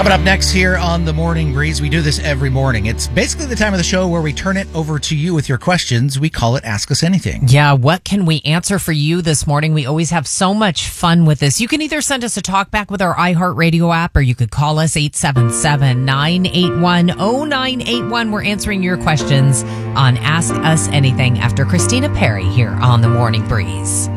Coming up next here on The Morning Breeze, we do this every morning. It's basically the time of the show where we turn it over to you with your questions. We call it Ask Us Anything. Yeah, what can we answer for you this morning? We always have so much fun with this. You can either send us a talk back with our iHeartRadio app, or you could call us 877-981-0981. We're answering your questions on Ask Us Anything after Christina Perry here on The Morning Breeze.